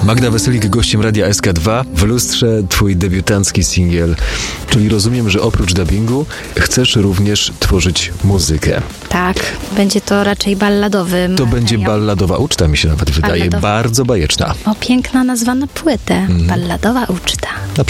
Magda Weselik, gościem Radia SK2. W lustrze twój debiutancki singiel. Czyli rozumiem, że oprócz dubbingu chcesz również tworzyć muzykę. Tak, będzie to raczej balladowy To materiał. będzie balladowa uczta, mi się nawet wydaje. Balladowa. Bardzo bajeczna. O, piękna nazwa na płytę. Balladowa uczta.